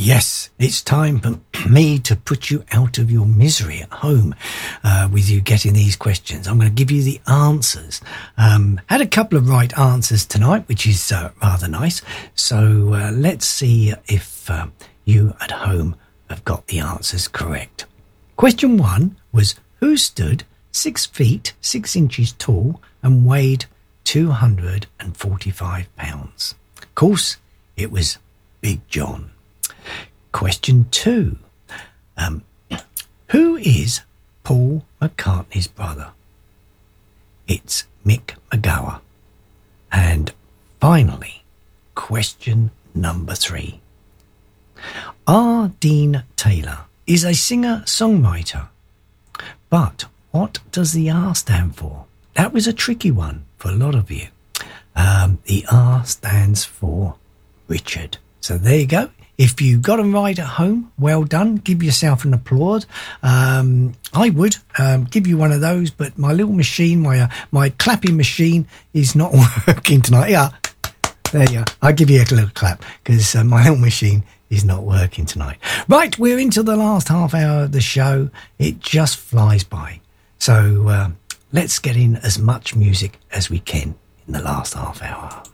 Yes, it's time for me to put you out of your misery at home with you getting these questions. I'm going to give you the answers. Had a couple of right answers tonight, which is rather nice. So let's see if you at home have got the answers correct. Question 1 was, who stood 6 feet 6 inches tall and weighed 245 pounds? Of course, it was Big John. Question 2. Who is Paul McCartney's brother? It's Mick McGower. And finally, question number 3. R. Dean Taylor is a singer-songwriter. But what does the R stand for? That was a tricky one for a lot of you. The R stands for Richard. So there you go. If you got them right at home, well done. Give yourself an applause. I would give you one of those, but my little machine, my clapping machine is not working tonight. Yeah, there you go. I'll give you a little clap because my little machine is not working tonight. Right, we're into the last half hour of the show. It just flies by. So let's get in as much music as we can in the last half hour.